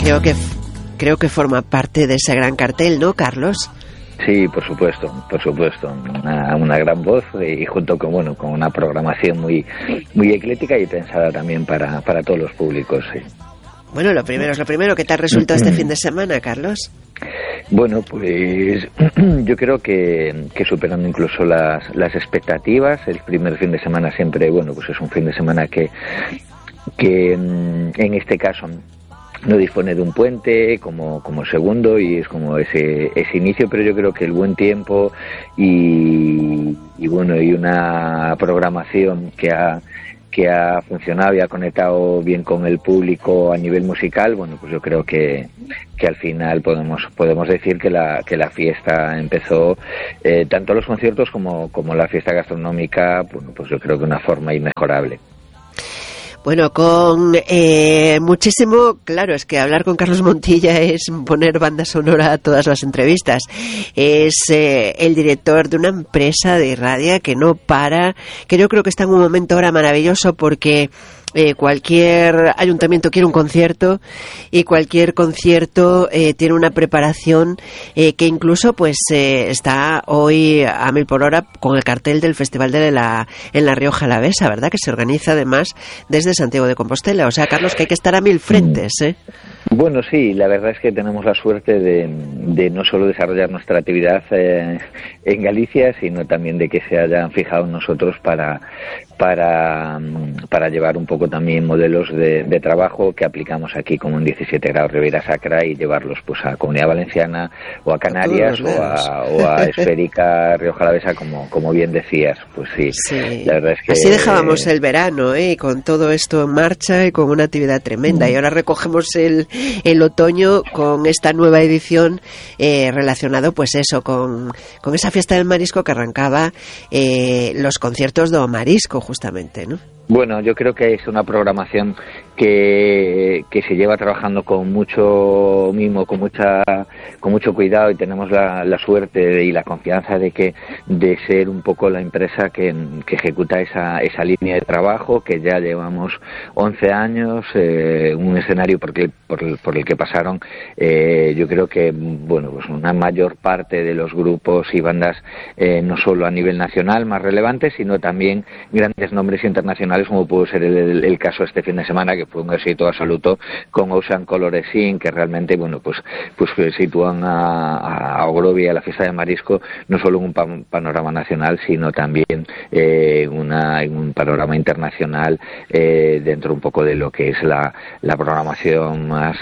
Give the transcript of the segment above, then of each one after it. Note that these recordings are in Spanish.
creo que forma parte de ese gran cartel, ¿no, Carlos? Sí, por supuesto, una gran voz y junto con una programación muy ecléctica y pensada también para todos los públicos, sí. Bueno, lo primero es lo primero. ¿Qué tal resultó este fin de semana, Carlos? Bueno, pues yo creo que superando incluso las expectativas. El primer fin de semana siempre, pues es un fin de semana que en este caso no dispone de un puente como segundo y es como ese inicio, pero yo creo que el buen tiempo y una programación que ha funcionado y ha conectado bien con el público a nivel musical, pues yo creo que al final podemos decir que la fiesta empezó, tanto los conciertos como la fiesta gastronómica, pues yo creo que de una forma inmejorable. Bueno, con muchísimo, claro, es que hablar con Carlos Montilla es poner banda sonora a todas las entrevistas. Es el director de una empresa de radio que no para, que yo creo que está en un momento ahora maravilloso porque cualquier ayuntamiento quiere un concierto y cualquier concierto tiene una preparación que incluso está hoy a 1000 por hora con el cartel del Festival en la Rioja Alavesa, ¿verdad? Que se organiza además desde Santiago de Compostela. O sea, Carlos, que hay que estar a 1000 frentes, ¿eh? Bueno, sí, la verdad es que tenemos la suerte de no solo desarrollar nuestra actividad en Galicia, sino también de que se hayan fijado en nosotros para llevar un poco también modelos de trabajo que aplicamos aquí como en 17 grados Ribeira Sacra y llevarlos pues a Comunidad Valenciana o a Canarias o a Esférica Rioja Alavesa como bien decías. Pues sí, la verdad es que así dejábamos el verano, con todo esto en marcha y con una actividad tremenda, y ahora recogemos el otoño con esta nueva edición relacionado pues eso con esa fiesta del marisco que arrancaba los conciertos do marisco justamente, ¿no? Bueno, yo creo que es una programación que se lleva trabajando con mucho mimo, con mucho cuidado, y tenemos la suerte y la confianza de ser un poco la empresa que ejecuta esa línea de trabajo, que ya llevamos 11 años, un escenario por el que pasaron, yo creo que pues una mayor parte de los grupos y bandas, no solo a nivel nacional más relevantes, sino también grandes nombres internacionales, como pudo ser el caso este fin de semana, que fue un éxito absoluto con Ocean Color Scene, que realmente pues sitúan a Ogrovia, a la fiesta de marisco, no solo en un panorama nacional, sino también en un panorama internacional, dentro un poco de lo que es la programación más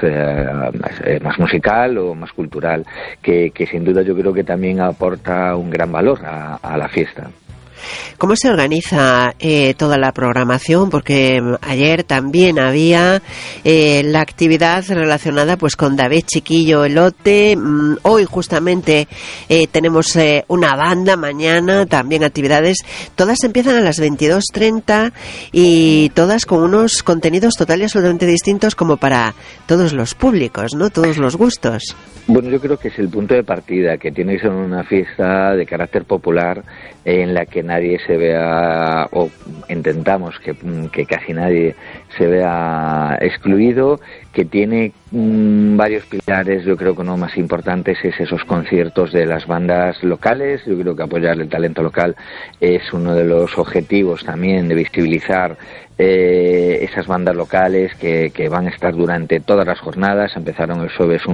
musical o más cultural, que sin duda yo creo que también aporta un gran valor a la fiesta. ¿Cómo se organiza toda la programación? Porque ayer también había la actividad relacionada pues con David Chiquillo Elote. Hoy justamente tenemos una banda, mañana también actividades. Todas empiezan a las 22:30 y todas con unos contenidos totalmente y absolutamente distintos, como para todos los públicos, ¿no? Todos los gustos. Bueno, yo creo que es el punto de partida, que tiene que ser una fiesta de carácter popular en la que nadie se vea, o intentamos que casi nadie se vea excluido, que tiene varios pilares. Yo creo que uno más importantes es esos conciertos de las bandas locales. Yo creo que apoyar el talento local es uno de los objetivos también, de visibilizar esas bandas locales que van a estar durante todas las jornadas. Empezaron el Xoves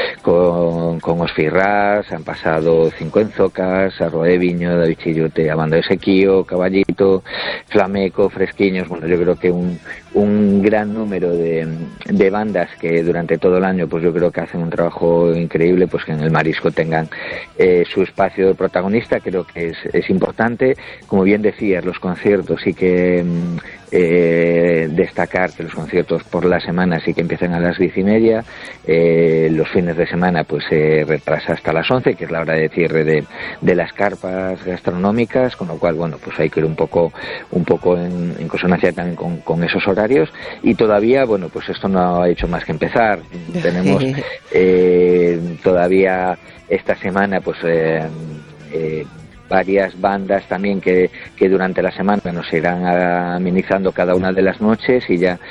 con Os Firrás, han pasado Cinco Enzocas, Arroé Viño, David Chillote, a Banda de Sequío, Caballito, Flameco, Fresquiños. Bueno, yo creo que un gran número de bandas que durante todo el año, pues yo creo que hacen un trabajo increíble, pues que en el marisco tengan su espacio de protagonista. Creo que es importante. Como bien decías, los conciertos sí que destacar que los conciertos por la semana sí que empiezan a las 10:30, los fines de semana pues se retrasa hasta las 11, que es la hora de cierre de las carpas gastronómicas, con lo cual pues hay que ir un poco en consonancia también con esos horarios. Y todavía pues esto no ha hecho más que empezar. Tenemos todavía esta semana varias bandas también que durante la semana nos irán amenizando cada una de las noches, y ya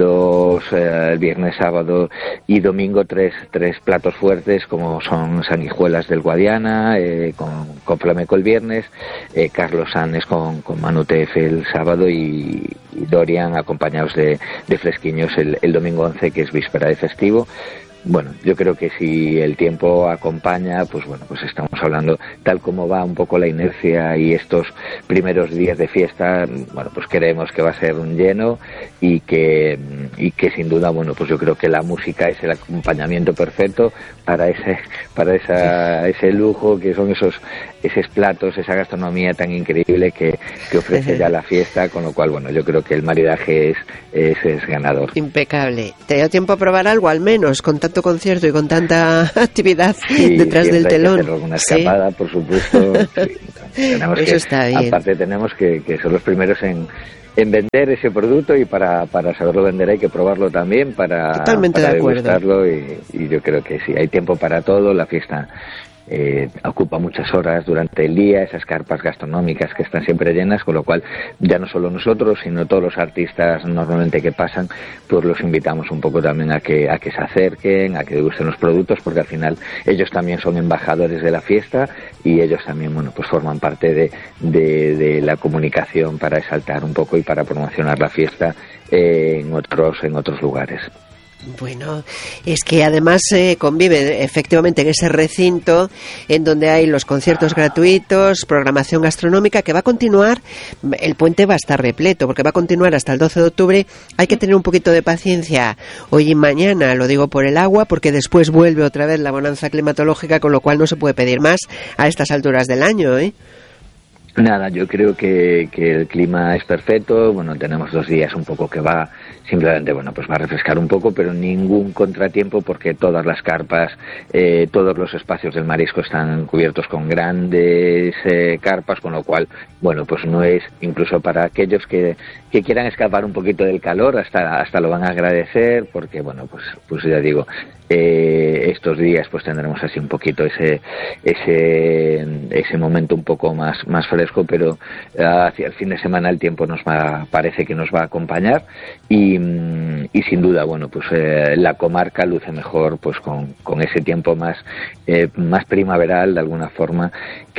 el viernes, sábado y domingo tres platos fuertes, como son Sanguijuelas del Guadiana con flamenco el viernes, Carlos Sanes con Manu Tefe el sábado, y Dorian acompañados de Fresquiños el domingo 11, que es víspera de festivo. Bueno, yo creo que si el tiempo acompaña, pues bueno, pues estamos hablando, tal como va un poco la inercia y estos primeros días de fiesta, bueno, pues creemos que va a ser un lleno, y que sin duda, bueno, pues yo creo que la música es el acompañamiento perfecto para ese lujo que son esos platos, esa gastronomía tan increíble que ofrece ya la fiesta, con lo cual, bueno, yo creo que el maridaje es ganador. Impecable. ¿Te dio tiempo a probar algo, al menos, con tanto concierto y con tanta actividad detrás del telón? Hay que hacer alguna escapada, por supuesto. Sí, eso está bien. Aparte tenemos que ser los primeros en vender ese producto, y para saberlo vender hay que probarlo también para degustarlo, y yo creo que sí, hay tiempo para todo. La fiesta ocupa muchas horas durante el día, esas carpas gastronómicas que están siempre llenas, con lo cual ya no solo nosotros, sino todos los artistas normalmente que pasan, pues los invitamos un poco también a que se acerquen, a que degusten los productos, porque al final ellos también son embajadores de la fiesta, y ellos también, bueno, pues forman parte de la comunicación para exaltar un poco y para promocionar la fiesta en otros lugares. Bueno, es que además convive efectivamente en ese recinto en donde hay los conciertos gratuitos, programación gastronómica que va a continuar. El puente va a estar repleto porque va a continuar hasta el 12 de octubre. Hay que tener un poquito de paciencia hoy y mañana, lo digo por el agua, porque después vuelve otra vez la bonanza climatológica, con lo cual no se puede pedir más a estas alturas del año, ¿eh? Nada, yo creo que el clima es perfecto. Bueno, tenemos 2 días un poco que va, simplemente, bueno, pues va a refrescar un poco, pero ningún contratiempo, porque todas las carpas, todos los espacios del marisco están cubiertos con grandes carpas, con lo cual, bueno, pues no es, incluso para aquellos que quieran escapar un poquito del calor, hasta lo van a agradecer, porque, bueno, pues ya digo, estos días pues tendremos así un poquito ese momento un poco más fresco, pero hacia el fin de semana el tiempo parece que nos va a acompañar, y sin duda, bueno, pues la comarca luce mejor pues con ese tiempo más primaveral de alguna forma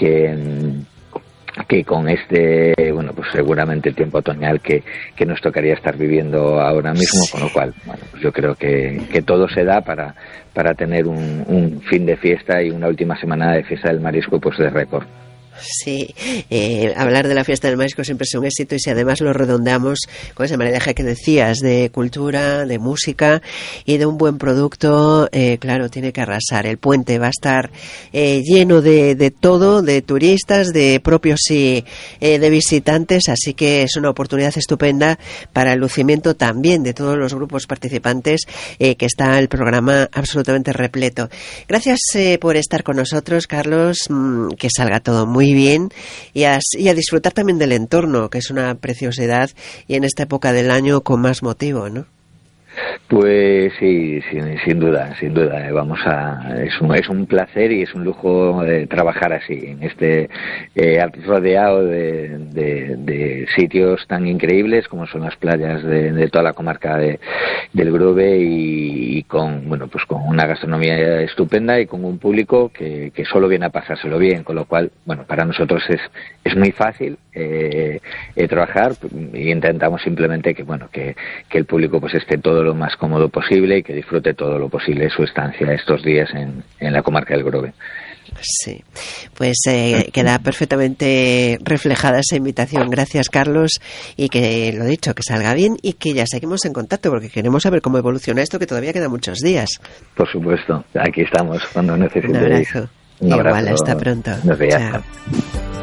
que con bueno, pues seguramente el tiempo otoñal que nos tocaría estar viviendo ahora mismo, con lo cual, bueno, pues yo creo que todo se da para tener un fin de fiesta y una última semana de fiesta del marisco pues de récord. Sí, hablar de la fiesta del marisco siempre es un éxito, y si además lo redondeamos con ese maridaje que decías de cultura, de música y de un buen producto, claro, tiene que arrasar. El puente va a estar lleno de todo, de turistas, de propios y de visitantes, así que es una oportunidad estupenda para el lucimiento también de todos los grupos participantes, que está el programa absolutamente repleto. Gracias por estar con nosotros, Carlos, que salga todo muy bien, y a disfrutar también del entorno, que es una preciosidad, y en esta época del año con más motivo, ¿no? Pues sí, sin duda. Es un placer y es un lujo trabajar así, en rodeado de sitios tan increíbles como son las playas de toda la comarca del Grove, y con, bueno, pues con una gastronomía estupenda y con un público que solo viene a pasárselo bien, con lo cual, bueno, para nosotros es muy fácil trabajar, y intentamos simplemente que el público pues esté todo lo más cómodo posible y que disfrute todo lo posible su estancia estos días en la comarca del Grove. Sí, pues queda perfectamente reflejada esa invitación. Gracias, Carlos, y que lo dicho, que salga bien, y que ya seguimos en contacto porque queremos saber cómo evoluciona esto, que todavía quedan muchos días. Por supuesto, aquí estamos cuando necesitéis. Un abrazo. Igual, hasta pronto. Chao.